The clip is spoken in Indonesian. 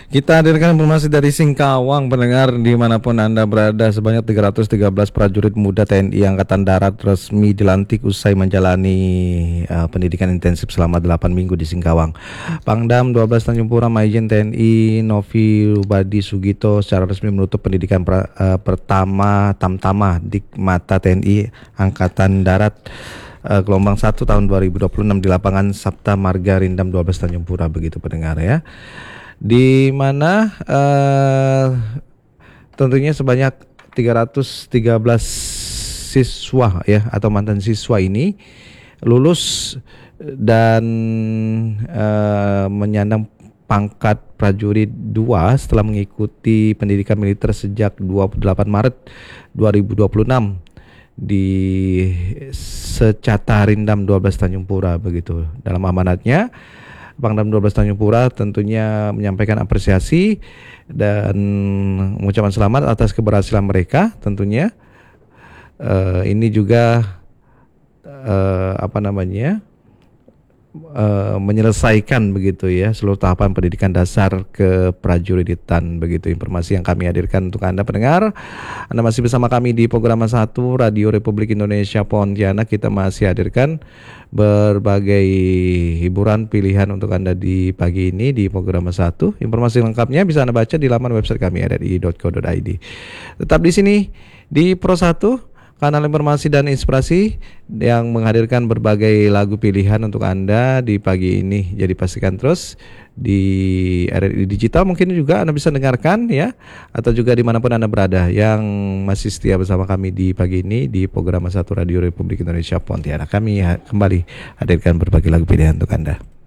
Kita hadirkan informasi dari Singkawang, pendengar dimanapun Anda berada. Sebanyak 313 prajurit muda TNI Angkatan Darat resmi dilantik usai menjalani pendidikan intensif selama 8 minggu di Singkawang. Pangdam 12 Tanjung Pura Maijen TNI Novi Rubadi Sugito secara resmi menutup pendidikan pertama Tamtama di mata TNI Angkatan Darat gelombang 1 tahun 2026 di lapangan Sabta Marga Rindam 12 Tanjung Pura, begitu pendengar ya. Di mana tentunya sebanyak 313 siswa ya atau mantan siswa ini lulus dan menyandang pangkat prajurit 2 setelah mengikuti pendidikan militer sejak 28 Maret 2026 di Secata Rindam 12 Tanjung Pura, begitu. Dalam amanatnya Pangdam 12 Tanjung Pura tentunya menyampaikan apresiasi dan mengucapkan selamat atas keberhasilan mereka tentunya. Ini juga menyelesaikan begitu ya seluruh tahapan pendidikan dasar keprajuritan, begitu informasi yang kami hadirkan untuk Anda pendengar. Anda masih bersama kami di program 1 Radio Republik Indonesia Pontianak. Kita masih hadirkan berbagai hiburan pilihan untuk Anda di pagi ini di program 1. Informasi lengkapnya bisa Anda baca di laman website kami rri.co.id. Tetap di sini di Pro 1, kanal informasi dan inspirasi yang menghadirkan berbagai lagu pilihan untuk Anda di pagi ini. Jadi pastikan terus di RRI Digital, mungkin juga Anda bisa dengarkan ya, atau juga dimanapun Anda berada yang masih setia bersama kami di pagi ini di program 1 Radio Republik Indonesia Pontianak. Kami kembali hadirkan berbagai lagu pilihan untuk Anda.